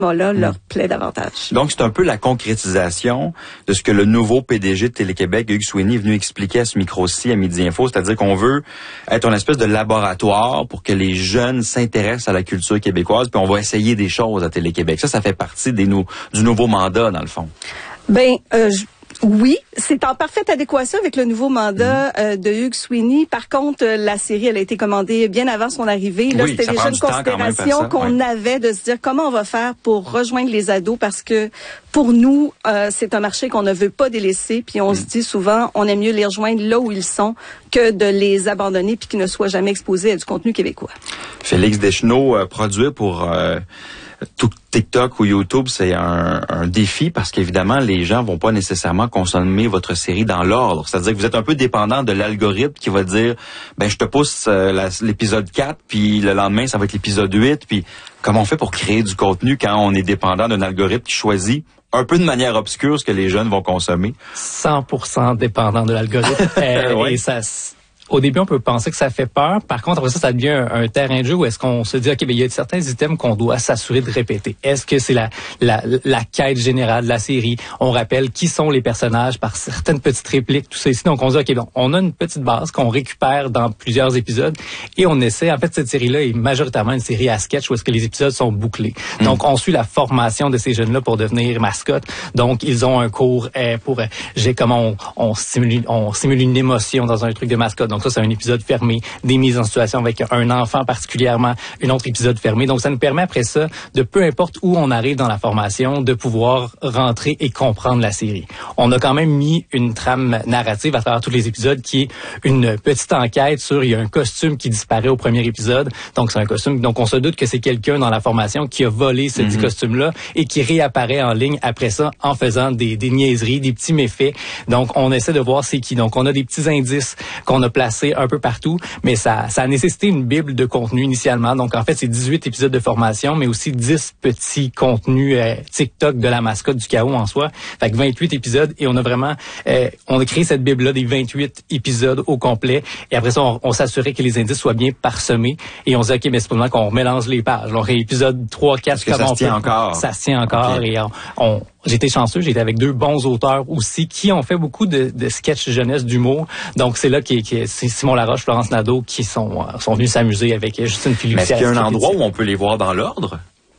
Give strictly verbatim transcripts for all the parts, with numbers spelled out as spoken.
là leur plaît davantage. Donc, c'est un peu la concrétisation de ce que le nouveau P D G de Télé-Québec, Hugues Sweeney, est venu expliquer à ce micro-ci, à Midi Info. C'est-à-dire qu'on veut être une espèce de laboratoire pour que les jeunes s'intéressent à la culture québécoise, puis on va essayer des choses à Télé-Québec. Ça, ça fait partie des nou- du nouveau mandat, dans le fond. Ben, euh, je... Oui, c'est en parfaite adéquation avec le nouveau mandat mmh. euh, de Hugues Sweeney. Par contre, euh, la série, elle a été commandée bien avant son arrivée. Là, oui, c'était déjà une considération qu'on ouais. avait de se dire comment on va faire pour rejoindre les ados, parce que pour nous, euh, c'est un marché qu'on ne veut pas délaisser. Puis on mmh. se dit souvent, on aime mieux les rejoindre là où ils sont que de les abandonner puis qu'ils ne soient jamais exposés à du contenu québécois. Félix Deschenaux, euh, produit pour euh, tout TikTok ou YouTube, c'est un, un défi parce qu'évidemment, les gens vont pas nécessairement consommer votre série dans l'ordre. C'est-à-dire que vous êtes un peu dépendant de l'algorithme qui va dire, ben je te pousse euh, la, l'épisode quatre, puis le lendemain, ça va être l'épisode huit. Puis comment on fait pour créer du contenu quand on est dépendant d'un algorithme qui choisit un peu de manière obscure ce que les jeunes vont consommer? cent pour cent dépendant de l'algorithme. euh, ouais. Et ça... Au début, on peut penser que ça fait peur. Par contre, après ça, ça devient un, un terrain de jeu où est-ce qu'on se dit, OK, ben, il y a certains items qu'on doit s'assurer de répéter. Est-ce que c'est la, la, la quête générale de la série? On rappelle qui sont les personnages par certaines petites répliques, tout ça ici. Donc, on se dit, OK, bon, on a une petite base qu'on récupère dans plusieurs épisodes et on essaie, en fait, cette série-là est majoritairement une série à sketch où est-ce que les épisodes sont bouclés. Mmh. Donc, on suit la formation de ces jeunes-là pour devenir mascottes. Donc, ils ont un cours euh, pour, euh, j'ai comment on, on simule, on simule une émotion dans un truc de mascotte. Donc, ça, c'est un épisode fermé, des mises en situation avec un enfant particulièrement, un autre épisode fermé. Donc, ça nous permet après ça, de peu importe où on arrive dans la formation, de pouvoir rentrer et comprendre la série. On a quand même mis une trame narrative à travers tous les épisodes qui est une petite enquête sur, il y a un costume qui disparaît au premier épisode. Donc, c'est un costume. Donc, on se doute que c'est quelqu'un dans la formation qui a volé ce mm-hmm. costume-là et qui réapparaît en ligne après ça en faisant des, des niaiseries, des petits méfaits. Donc, on essaie de voir c'est qui. Donc, on a des petits indices qu'on a placés un peu partout, mais ça, ça a nécessité une bible de contenu initialement. Donc, en fait, c'est dix-huit épisodes de formation, mais aussi dix petits contenus euh, TikTok de la mascotte du chaos en soi. Fait que vingt-huit épisodes et on a vraiment, euh, on a créé cette bible-là des vingt-huit épisodes au complet. Et après ça, on, on s'assurait que les indices soient bien parsemés et on se dit, OK, mais c'est pas qu'on mélange les pages. Donc, épisode trois, quatre, comment ça se tient encore? Ça se tient encore okay. et on, on J'étais chanceux, j'étais avec deux bons auteurs aussi qui ont fait beaucoup de, de sketchs jeunesse d'humour. Donc c'est là qui, qui c'est Simon Laroche, Florence Nadeau qui sont sont venus s'amuser avec Justine Philippe. Mais est-ce qu'il y a un endroit où on peut les voir dans l'ordre?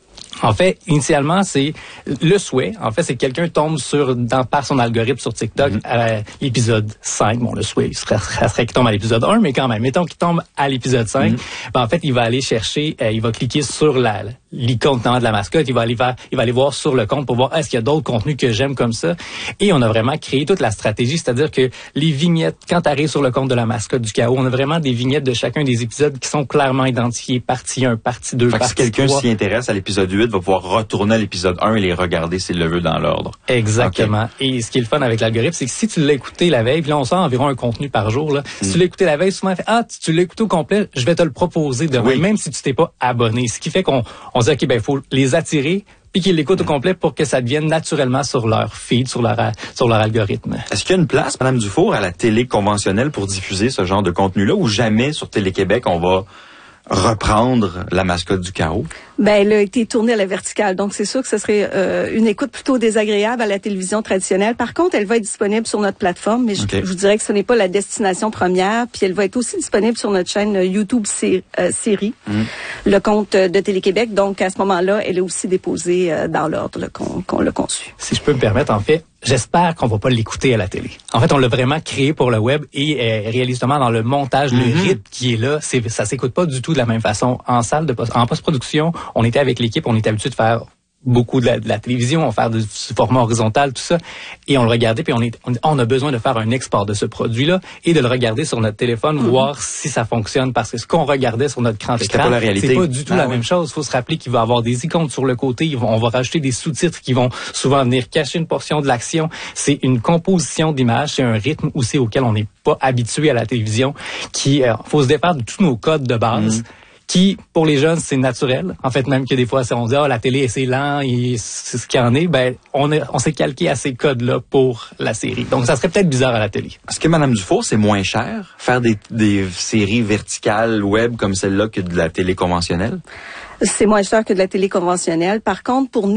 En fait, initialement, c'est le souhait. En fait, c'est que quelqu'un tombe sur, dans, par son algorithme sur TikTok, mm-hmm. à l'épisode cinq. Bon, le souhait, il serait, serait qu'il tombe à l'épisode un, mais quand même, mettons qu'il tombe à l'épisode cinq. Mm-hmm. Ben, en fait, il va aller chercher, euh, il va cliquer sur la, l'icône de la mascotte, il va aller vers, il va aller voir sur le compte pour voir est-ce qu'il y a d'autres contenus que j'aime comme ça. Et on a vraiment créé toute la stratégie, c'est-à-dire que les vignettes, quand tu arrives sur le compte de la mascotte du chaos, on a vraiment des vignettes de chacun des épisodes qui sont clairement identifiées, partie un, partie deux, fait partie que si quelqu'un trois. s'y intéresse à l'épisode huit, va pouvoir retourner à l'épisode un et les regarder s'il le veut dans l'ordre. Exactement. Okay. Et ce qui est le fun avec l'algorithme, c'est que si tu l'as écouté la veille, puis là on sort environ un contenu par jour, là, mm. si tu l'as écouté la veille, souvent fait ah tu, tu l'as écouté au complet, je vais te le proposer demain, oui. même si tu t'es pas abonné. Ce qui fait qu'on on se dit ok ben il faut les attirer puis qu'ils l'écoutent mm. au complet pour que ça devienne naturellement sur leur feed, sur leur sur leur algorithme. Est-ce qu'il y a une place, Madame Dufour, à la télé conventionnelle pour diffuser ce genre de contenu-là, ou jamais sur Télé-Québec on va reprendre la mascotte du chaos? Ben, elle a été tournée à la verticale, donc c'est sûr que ce serait euh, une écoute plutôt désagréable à la télévision traditionnelle. Par contre, elle va être disponible sur notre plateforme, mais okay. je, je vous dirais que ce n'est pas la destination première. Puis elle va être aussi disponible sur notre chaîne YouTube sé- euh, série, mm. le compte de Télé-Québec. Donc à ce moment-là, elle est aussi déposée euh, dans l'ordre là, qu'on, qu'on l'a conçu. Si je peux me permettre, en fait, j'espère qu'on va pas l'écouter à la télé. En fait, on l'a vraiment créé pour le web et euh, réalistement dans le montage, mm-hmm. le rythme qui est là, c'est, ça s'écoute pas du tout de la même façon. En salle de post- en post-production, on était avec l'équipe, on était habitué de faire beaucoup de la, de la télévision, on fait du format horizontal, tout ça, et on le regardait, puis on, est, on, on a besoin de faire un export de ce produit-là et de le regarder sur notre téléphone, mm-hmm. voir si ça fonctionne, parce que ce qu'on regardait sur notre grand écran, pas c'est pas du tout ah, la ouais. même chose. Il faut se rappeler qu'il va y avoir des icônes sur le côté, ils vont, on va rajouter des sous-titres qui vont souvent venir cacher une portion de l'action. C'est une composition d'images, c'est un rythme aussi auquel on n'est pas habitué à la télévision, qui euh, faut se défaire de tous nos codes de base. Mm-hmm. Qui, pour les jeunes, c'est naturel. En fait, même que des fois, on dit, ah, la télé, c'est lent, et c'est ce qu'il y en est. Ben, on, est, on s'est calqué à ces codes-là pour la série. Donc, ça serait peut-être bizarre à la télé. Est-ce que, Madame Dufour, c'est moins cher, faire des, des séries verticales web comme celle-là que de la télé conventionnelle? C'est moins cher que de la télé conventionnelle. Par contre, pour nous,